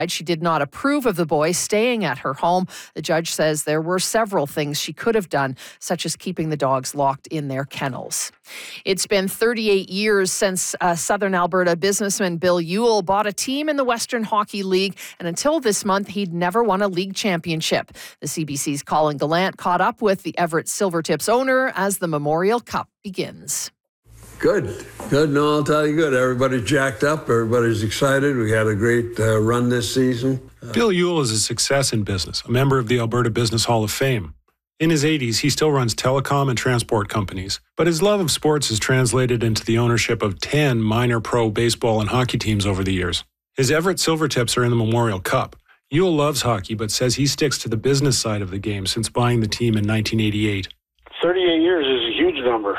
She did not approve of the boy staying at her home. The judge says there were several things she could have done, such as keeping the dogs locked in their kennels. It's been 38 years since Southern Alberta businessman Bill Ewell bought a team in the Western Hockey League, and until this month, he'd never won a league championship. The CBC's Colin Gallant caught up with the Everett Silvertips owner as the Memorial Cup begins. Good. No, I'll tell you good. Everybody's jacked up. Everybody's excited. We had a great run this season. Bill Ewell is a success in business, a member of the Alberta Business Hall of Fame. In his 80s, he still runs telecom and transport companies, but his love of sports has translated into the ownership of 10 minor pro baseball and hockey teams over the years. His Everett Silvertips are in the Memorial Cup. Ewell loves hockey, but says he sticks to the business side of the game since buying the team in 1988. 38 years is a huge number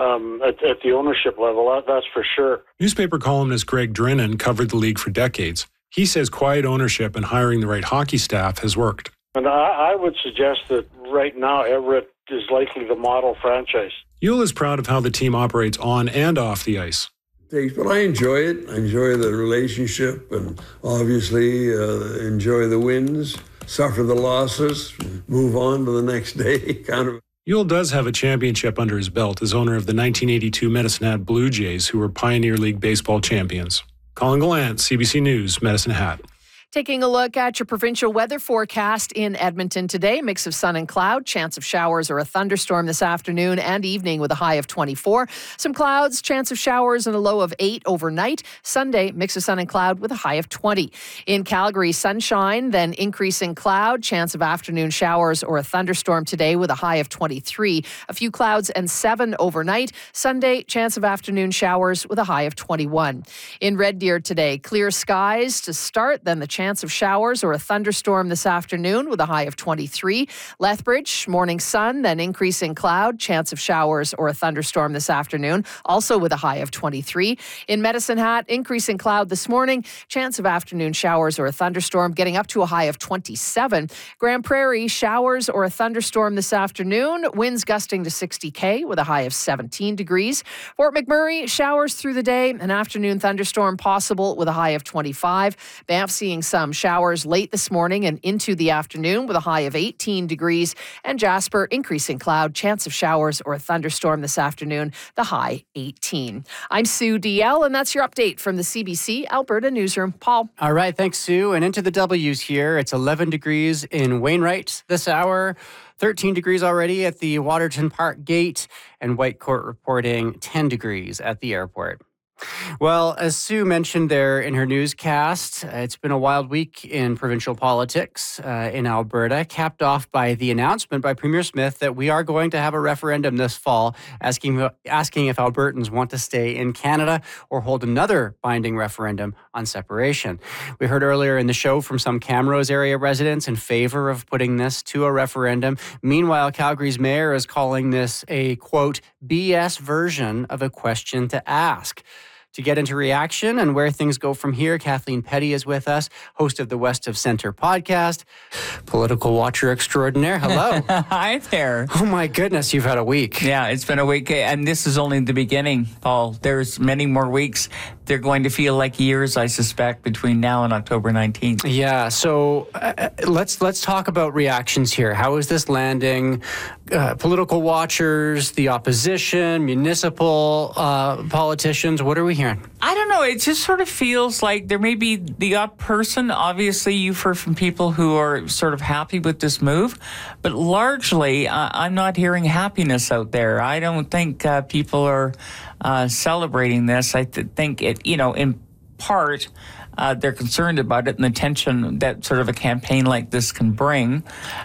at the ownership level, that's for sure. Newspaper columnist Greg Drinnan covered the league for decades. He says quiet ownership and hiring the right hockey staff has worked. And I would suggest that right now Everett is likely the model franchise. Ewell is proud of how the team operates on and off the ice. But I enjoy it. I enjoy the relationship and obviously enjoy the wins, suffer the losses, move on to the next day, kind of. Ewell does have a championship under his belt as owner of the 1982 Medicine Hat Blue Jays, who were Pioneer League baseball champions. Colin Gallant, CBC News, Medicine Hat. Taking a look at your provincial weather forecast in Edmonton today. Mix of sun and cloud, chance of showers or a thunderstorm this afternoon and evening with a high of 24. Some clouds, chance of showers and a low of 8 overnight. Sunday, mix of sun and cloud with a high of 20. In Calgary, sunshine, then increasing cloud, chance of afternoon showers or a thunderstorm today with a high of 23. A few clouds and 7 overnight. Sunday, chance of afternoon showers with a high of 21. In Red Deer today, clear skies to start, then the chance of showers or a thunderstorm this afternoon with a high of 23. Lethbridge, morning sun, then increasing cloud, chance of showers or a thunderstorm this afternoon, also with a high of 23. In Medicine Hat, increasing cloud this morning, chance of afternoon showers or a thunderstorm, getting up to a high of 27. Grand Prairie, showers or a thunderstorm this afternoon, winds gusting to 60 km with a high of 17 degrees. Fort McMurray, showers through the day, an afternoon thunderstorm possible with a high of 25. Banff seeing some showers late this morning and into the afternoon with a high of 18 degrees. And Jasper, increasing cloud, chance of showers or a thunderstorm this afternoon, the high 18. I'm Sue DL, and that's your update from the CBC Alberta Newsroom. Paul. All right, thanks, Sue. And into the W's here. It's 11 degrees in Wainwright this hour. 13 degrees already at the Waterton Park Gate, and Whitecourt reporting 10 degrees at the airport. Well, as Sue mentioned there in her newscast, it's been a wild week in provincial politics in Alberta, capped off by the announcement by Premier Smith that we are going to have a referendum this fall asking if Albertans want to stay in Canada or hold another binding referendum on separation. We heard earlier in the show from some Camrose area residents in favor of putting this to a referendum. Meanwhile, Calgary's mayor is calling this a, quote, BS version of a question to ask. To get into reaction and where things go from here, Kathleen Petty is with us, host of the West of Centre podcast, political watcher extraordinaire. Hello. Hi there. Oh my goodness, you've had a week. Yeah, it's been a week, and this is only the beginning, Paul. There's many more weeks. They're going to feel like years, I suspect, between now and October 19th. Yeah, so let's talk about reactions here. How is this landing? Political watchers, the opposition, municipal politicians, what are we hearing? I don't know. It just sort of feels like there may be the odd person. Obviously, you've heard from people who are sort of happy with this move, but largely, I'm not hearing happiness out there. I don't think people are celebrating this. I think it, in part, they're concerned about it and the tension that sort of a campaign like this can bring.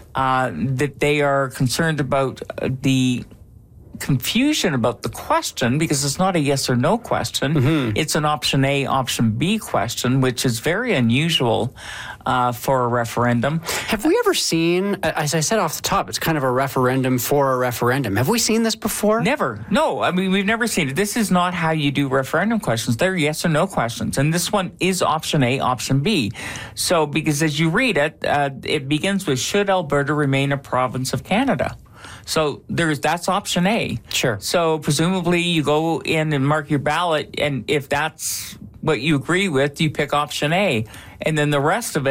That they are concerned about the confusion about the question, because it's not a yes or no question. Mm-hmm. It's an option A, option B question, which is very unusual for a referendum. Have we ever seen, as I said off the top, it's kind of a referendum for a referendum. Have we seen this before? Never. No, I mean, we've never seen it. This is not how you do referendum questions. They're yes or no questions. And this one is option A, option B. So, because as you read it, it begins with, should Alberta remain a province of Canada? So that's option A. Sure. So presumably you go in and mark your ballot, and if that's what you agree with, you pick option A. And then the rest of it